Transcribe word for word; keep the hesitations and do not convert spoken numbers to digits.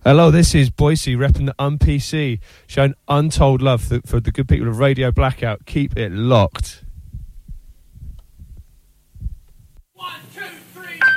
Hello, this is Boise repping the Un P C, showing untold love for, for the good people of Radio Blackout. Keep it locked.